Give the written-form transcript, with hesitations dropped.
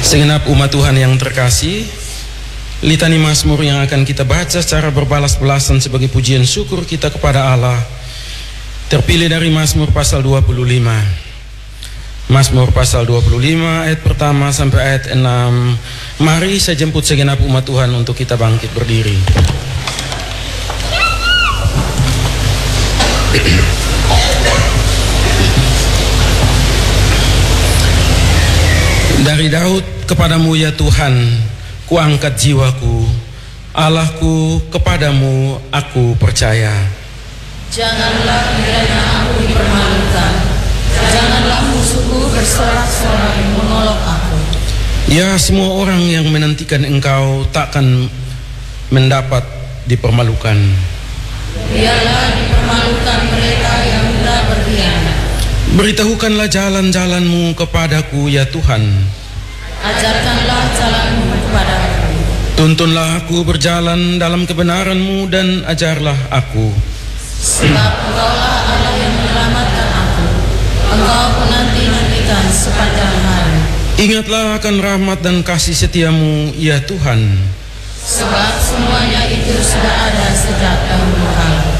Segenap umat Tuhan yang terkasih, litani Mazmur yang akan kita baca secara berbalas-balasan sebagai pujian syukur kita kepada Allah terpilih dari Mazmur pasal 25. Mazmur pasal 25 ayat pertama sampai ayat 6. Mari saya jemput segenap umat Tuhan untuk kita bangkit berdiri. Dari Daud, kepadamu ya Tuhan, kuangkat jiwaku, Allahku, kepadamu aku percaya. Janganlah kiranya aku dipermalukan, janganlah musuhku bersorak-sorai menolak aku. Ya, semua orang yang menantikan engkau takkan mendapat dipermalukan. Biarlah dipermalukan mereka yang hendak berkhianat. Beritahukanlah jalan-jalanmu kepadaku ya Tuhan. Ajarkanlah jalanmu kepadaku. Tuntunlah aku berjalan dalam kebenaranmu dan ajarlah aku. Sebab engkaulah Allah yang menyelamatkan aku. Engkau penanti-nantikan sepanjang hari. Ingatlah akan rahmat dan kasih setiamu ya Tuhan. Sebab semuanya itu sudah ada sejak dahulu kala.